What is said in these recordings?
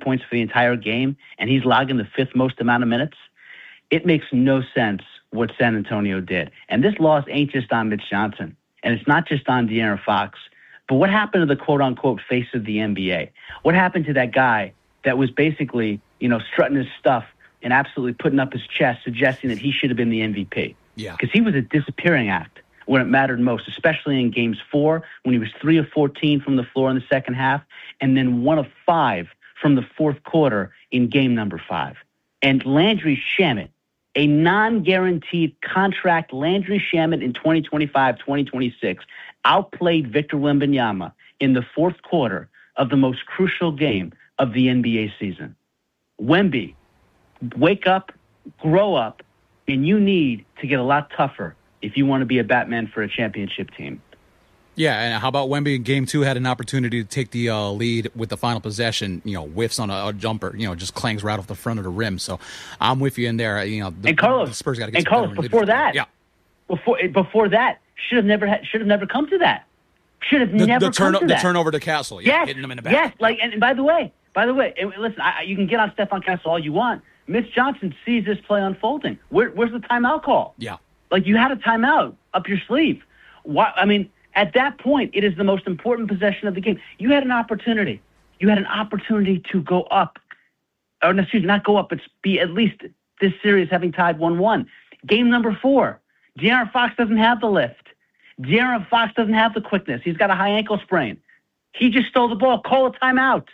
points for the entire game, and he's logging the fifth most amount of minutes. It makes no sense what San Antonio did. And this loss ain't just on Mitch Johnson, and it's not just on De'Aaron Fox. But what happened to the quote-unquote face of the NBA? What happened to that guy that was basically, strutting his stuff and absolutely putting up his chest, suggesting that he should have been the MVP? Yeah. Because he was a disappearing act when it mattered most, especially in Games 4, when he was 3 of 14 from the floor in the second half, and then 1 of 5 from the fourth quarter in Game number 5. And Landry Shamet, a non-guaranteed contract Landry Shamet in 2025-2026, outplayed Victor Wembanyama in the fourth quarter of the most crucial game of the NBA season. Wemby, wake up, grow up, and you need to get a lot tougher if you want to be a Batman for a championship team. Yeah, and how about Wemby in Game 2 had an opportunity to take the lead with the final possession, whiffs on a jumper, just clangs right off the front of the rim. So I'm with you in there. And Carlos, the Spurs got to get before that, before that, should have never come to that. Should have never come to that. The turnover to Castle, hitting him in the back. Yes, and by the way, listen, you can get on Stephon Castle all you want. Mitch Johnson sees this play unfolding. Where's the timeout call? Yeah. You had a timeout up your sleeve. At that point, it is the most important possession of the game. You had an opportunity. You had an opportunity to go up. Not go up, but be at least this series having tied 1-1. Game number 4. De'Aaron Fox doesn't have the lift. De'Aaron Fox doesn't have the quickness. He's got a high ankle sprain. He just stole the ball. Call a timeout.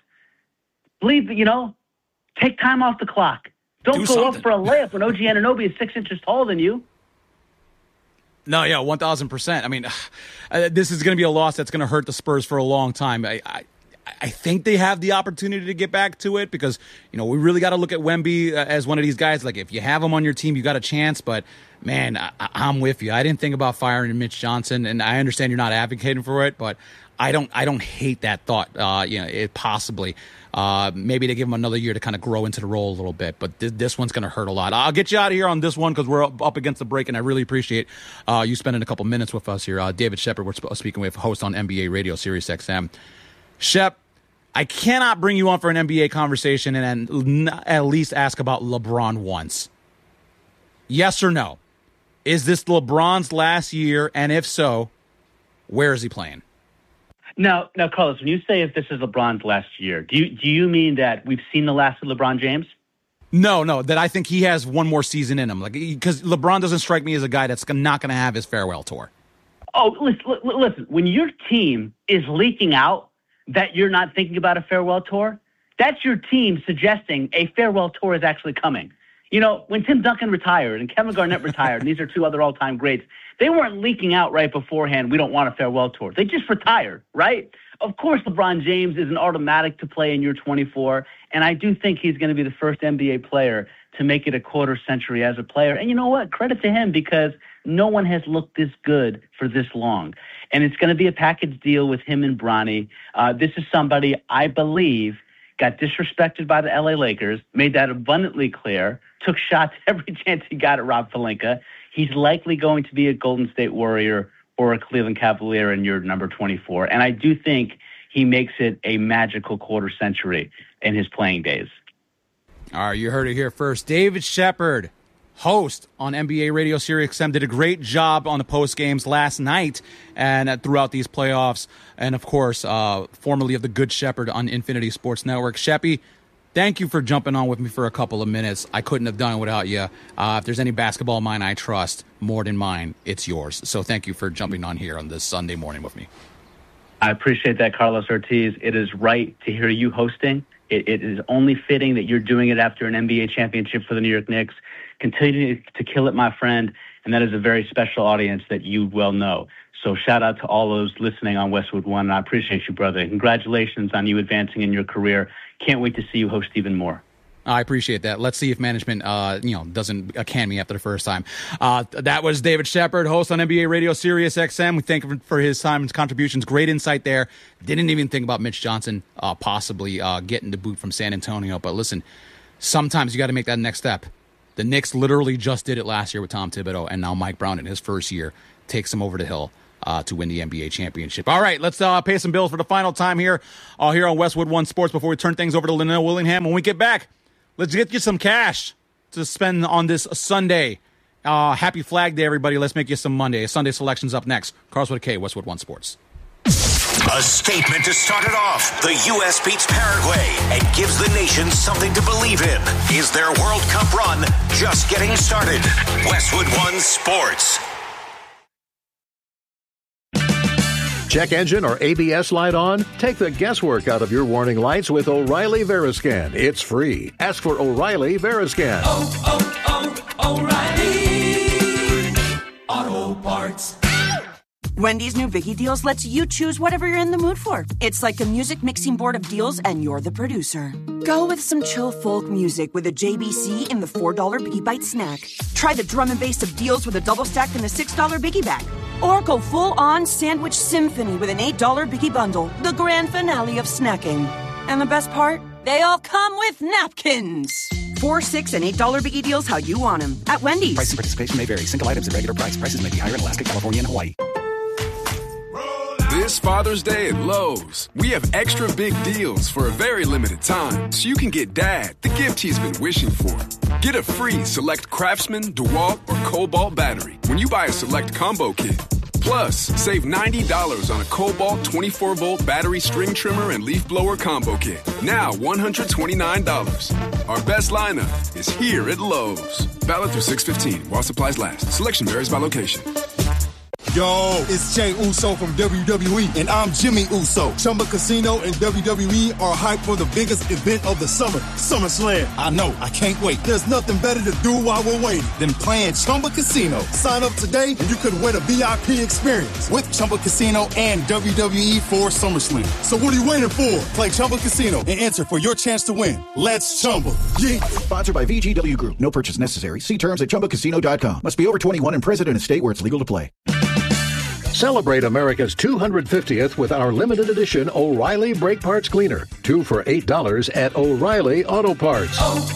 Take time off the clock. Don't go up for a layup when OG Anunoby is 6 inches taller than you. No, yeah, 1,000%. This is going to be a loss that's going to hurt the Spurs for a long time. I think they have the opportunity to get back to it because, we really got to look at Wemby as one of these guys. If you have him on your team, you got a chance. But, man, I'm with you. I didn't think about firing Mitch Johnson, and I understand you're not advocating for it, but I don't hate that thought. It possibly. Maybe to give him another year to kind of grow into the role a little bit. But this one's going to hurt a lot. I'll get you out of here on this one because we're up against the break, and I really appreciate you spending a couple minutes with us here. David Shepard, we're speaking with, host on NBA Radio, Sirius XM. Shep, I cannot bring you on for an NBA conversation and at least ask about LeBron once. Yes or no? Is this LeBron's last year? And if so, where is he playing? Now, Carlos, when you say if this is LeBron's last year, do you mean that we've seen the last of LeBron James? No, that I think he has one more season in him. Because LeBron doesn't strike me as a guy that's not going to have his farewell tour. Oh, listen, when your team is leaking out that you're not thinking about a farewell tour, that's your team suggesting a farewell tour is actually coming. When Tim Duncan retired and Kevin Garnett retired, and these are two other all-time greats, they weren't leaking out right beforehand, we don't want a farewell tour. They just retired, right? Of course, LeBron James is an automatic to play in year 24, and I do think he's going to be the first NBA player to make it a quarter century as a player. And you know what? Credit to him because no one has looked this good for this long. And it's going to be a package deal with him and Bronny. This is somebody, I believe, got disrespected by the LA Lakers, made that abundantly clear, took shots every chance he got at Rob Pelinka. He's likely going to be a Golden State Warrior or a Cleveland Cavalier in year number 24. And I do think he makes it a magical quarter century in his playing days. All right, you heard it here first. David Shepard, host on NBA Radio Sirius XM, did a great job on the post games last night and throughout these playoffs. And, of course, formerly of the Good Shepherd on Infinity Sports Network. Sheppy, thank you for jumping on with me for a couple of minutes. I couldn't have done it without you. If there's any basketball of mine I trust more than mine, it's yours. So thank you for jumping on here on this Sunday morning with me. I appreciate that, Carlos Ortiz. It is right to hear you hosting. It is only fitting that you're doing it after an NBA championship for the New York Knicks. Continue to kill it, my friend, and that is a very special audience that you well know. So shout out to all those listening on Westwood One, and I appreciate you, brother. Congratulations on you advancing in your career. Can't wait to see you host even more. I appreciate that. Let's see if management, doesn't can me after the first time. That was David Shepard, host on NBA Radio Sirius XM. We thank him for his time and contributions. Great insight there. Didn't even think about Mitch Johnson possibly getting the boot from San Antonio. But listen, sometimes you got to make that next step. The Knicks literally just did it last year with Tom Thibodeau, and now Mike Brown in his first year takes him over the hill. to win the NBA championship. All right, let's pay some bills for the final time here on Westwood One Sports before we turn things over to Linnell Willingham. When we get back, let's get you some cash to spend on this Sunday. Happy Flag Day, everybody. Let's make you some Monday. Sunday selection's up next. Carlos with a K, Westwood One Sports. A statement to start it off. The U.S. beats Paraguay and gives the nation something to believe in. Is their World Cup run just getting started? Westwood One Sports. Check engine or ABS light on? Take the guesswork out of your warning lights with O'Reilly Veriscan. It's free. Ask for O'Reilly Veriscan. O'Reilly Auto Parts. Wendy's new Biggie Deals lets you choose whatever you're in the mood for. It's like a music mixing board of deals, and you're the producer. Go with some chill folk music with a JBC in the $4 Biggie Bite snack. Try the drum and bass of deals with a double stack in the $6 Biggie Bag. Or go full-on sandwich symphony with an $8 Biggie Bundle, the grand finale of snacking. And the best part? They all come with napkins. $4, $6, and $8 Biggie Deals how you want them. At Wendy's. Price and participation may vary. Single items at regular price. Prices may be higher in Alaska, California, and Hawaii. This Father's Day at Lowe's, we have extra big deals for a very limited time, so you can get Dad the gift he's been wishing for. Get a free Select Craftsman, DeWalt, or Cobalt battery when you buy a Select Combo Kit. Plus, save $90 on a Cobalt 24-volt battery string trimmer and leaf blower combo kit. Now $129. Our best lineup is here at Lowe's. Valid through 6/15 while supplies last. Selection varies by location. Yo, it's Jey Uso from WWE, and I'm Jimmy Uso. Chumba Casino and WWE are hyped for the biggest event of the summer, SummerSlam. I know, I can't wait. There's nothing better to do while we're waiting than playing Chumba Casino. Sign up today, and you could win a VIP experience with Chumba Casino and WWE for SummerSlam. So what are you waiting for? Play Chumba Casino and enter for your chance to win. Let's Chumba. Yeah. Sponsored by VGW Group. No purchase necessary. See terms at ChumbaCasino.com. Must be over 21 and present in a state where it's legal to play. Celebrate America's 250th with our limited edition O'Reilly Brake Parts Cleaner. 2 for $8 at O'Reilly Auto Parts.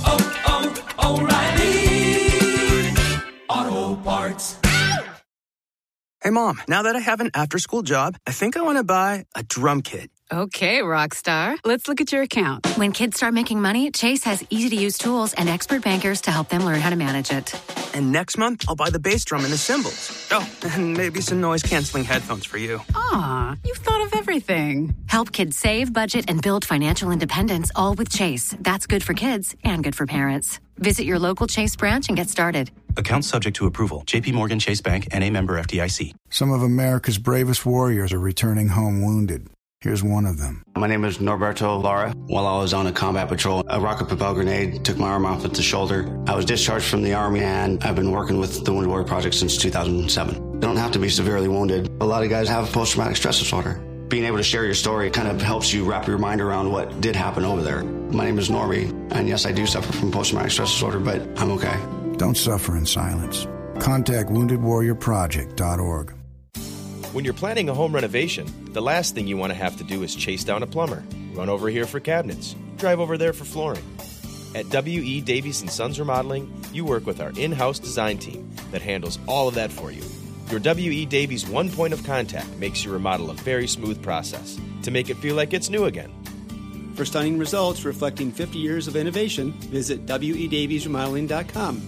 O'Reilly Auto Parts. Hey, Mom, now that I have an after-school job, I think I want to buy a drum kit. Okay, Rockstar. Let's look at your account. When kids start making money, Chase has easy-to-use tools and expert bankers to help them learn how to manage it. And next month, I'll buy the bass drum and the cymbals. Oh, and maybe some noise-canceling headphones for you. Aw, you've thought of everything. Help kids save, budget, and build financial independence, all with Chase. That's good for kids and good for parents. Visit your local Chase branch and get started. Account subject to approval. J.P. Morgan Chase Bank, N.A. member FDIC. Some of America's bravest warriors are returning home wounded. Here's one of them. My name is Norberto Lara. While I was on a combat patrol, a rocket-propelled grenade took my arm off at the shoulder. I was discharged from the Army, and I've been working with the Wounded Warrior Project since 2007. You don't have to be severely wounded. A lot of guys have post-traumatic stress disorder. Being able to share your story kind of helps you wrap your mind around what did happen over there. My name is Norby, and yes, I do suffer from post-traumatic stress disorder, but I'm okay. Don't suffer in silence. Contact WoundedWarriorProject.org. When you're planning a home renovation, the last thing you want to have to do is chase down a plumber, run over here for cabinets, drive over there for flooring. At W.E. Davies & Sons Remodeling, you work with our in-house design team that handles all of that for you. Your W.E. Davies one point of contact makes your remodel a very smooth process to make it feel like it's new again. For stunning results reflecting 50 years of innovation, visit WEDaviesRemodeling.com.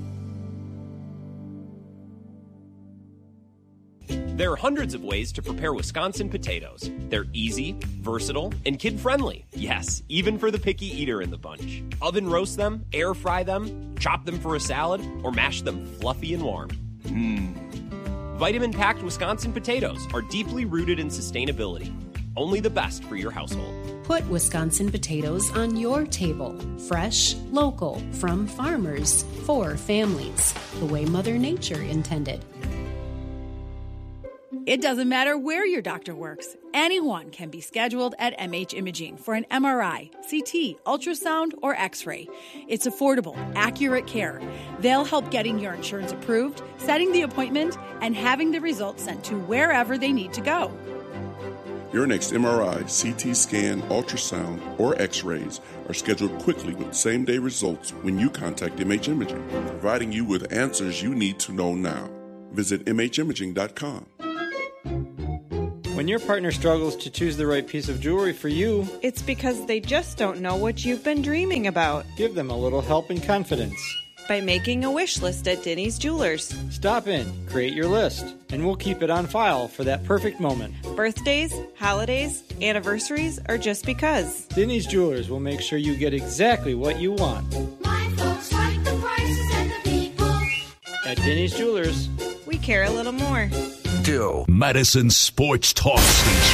There are hundreds of ways to prepare Wisconsin potatoes. They're easy, versatile, and kid-friendly. Yes, even for the picky eater in the bunch. Oven roast them, air fry them, chop them for a salad, or mash them fluffy and warm. Vitamin-packed Wisconsin potatoes are deeply rooted in sustainability. Only the best for your household. Put Wisconsin potatoes on your table. Fresh, local, from farmers, for families. The way Mother Nature intended. It doesn't matter where your doctor works. Anyone can be scheduled at MH Imaging for an MRI, CT, ultrasound, or X-ray. It's affordable, accurate care. They'll help getting your insurance approved, setting the appointment, and having the results sent to wherever they need to go. Your next MRI, CT scan, ultrasound, or X-rays are scheduled quickly with same-day results when you contact MH Imaging, providing you with answers you need to know now. Visit MHimaging.com. When your partner struggles to choose the right piece of jewelry for you, it's because they just don't know what you've been dreaming about. Give them a little help and confidence by making a wish list at Denny's Jewelers. Stop in, create your list, and we'll keep it on file for that perfect moment. Birthdays, holidays, anniversaries, or just because. Denny's Jewelers will make sure you get exactly what you want. My folks like the prices and the people. At Denny's Jewelers, we care a little more. Madison Sports Talk Station.